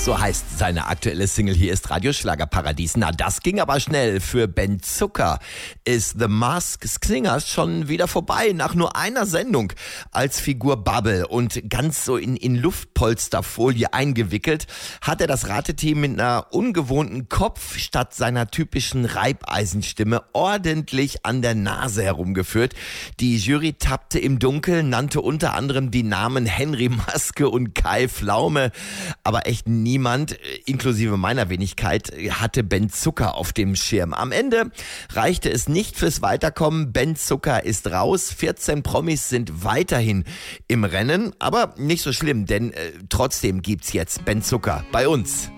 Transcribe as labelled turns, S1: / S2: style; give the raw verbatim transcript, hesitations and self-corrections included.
S1: So heißt seine aktuelle Single. Hier ist Radioschlagerparadies. Na, das ging aber schnell. Für Ben Zucker ist The Masked Singer schon wieder vorbei. Nach nur einer Sendung als Figur Bubble und ganz so in, in Luftpolsterfolie eingewickelt, hat er das Rateteam mit einer ungewohnten Kopf statt seiner typischen Reibeisenstimme ordentlich an der Nase herumgeführt. Die Jury tappte im Dunkeln, nannte unter anderem die Namen Henry Maske und Kai Pflaume, aber echt niemand, inklusive meiner Wenigkeit, hatte Ben Zucker auf dem Schirm. Am Ende reichte es nicht fürs Weiterkommen. Ben Zucker ist raus. vierzehn Promis sind weiterhin im Rennen, aber nicht so schlimm, denn äh, trotzdem gibt's jetzt Ben Zucker bei uns.